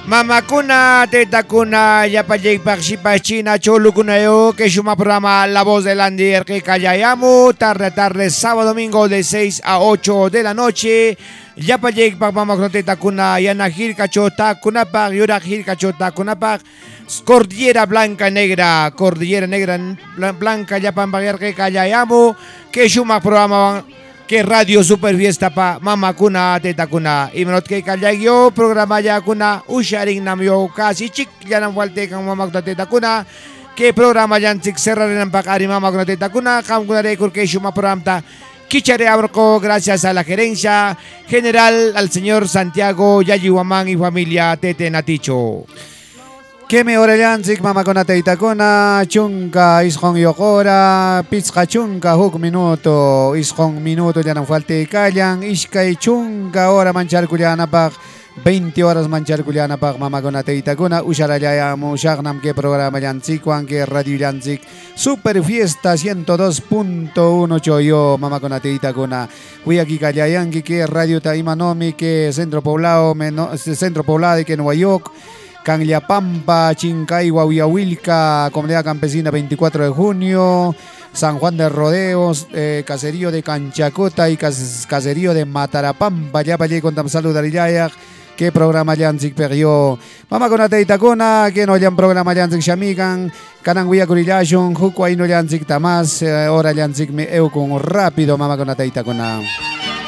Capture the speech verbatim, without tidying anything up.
Mamakuna, tetakuna, yapayay paksipachina, cholukunayo, que suma programa La Voz del Andy, que callayamu, tarde, tarde, sábado, domingo, de seis a ocho de la noche. Yapayay pakmamakuna, tetakuna, yanajir cachota, kunapak, yurajir cachota, kunapak, Cordillera Blanca Negra, Cordillera Negra Blanca, yapampagar, que callayamu, que suma programa. Que radio super fiesta pa mama kuna teta kuna imrot kay kalyagyo programa ya kuna usharing namyo kasi chik yan ang walte kang mama kuna teta kuna que programa yan chik serra rin ang pakari mama kuna teta kuna kam kuna record que shuma programta kichare abrco gracias a la gerencia general al señor Santiago Yayiwamán y familia Tete Naticho. Kemi orellanzik mamakuna teitakuna chunka ishon yokora pizka chunka huk minuto ishon minuto ya no falte kallan ishkay chunka hora manchar kulianapak veinte horas manchar kulianapak mamakuna teitakuna usharayamo shagnam que programa yanzik que radio yanzik super fiesta ciento dos punto uno choyo mamakuna teitakuna aquí kallayanki que radio taimanomi que centro poblado centro poblado que Nueva York Cangliapampa, Chincay, Guahuiahuilca, Comunidad Campesina veinticuatro de junio, San Juan de Rodeos, eh, Caserío de Canchacota y cas, Caserío de Matarapampa, ya para allí con saludar ya que programa Yanzik perdió. Mama con Ateitakona, que no hayan programa Yanzik Shamigan, Cananguia Curilashon, Jucuay no Yanzik Tamás, hora Yanzik me eu con rápido, mama con Ateitakona.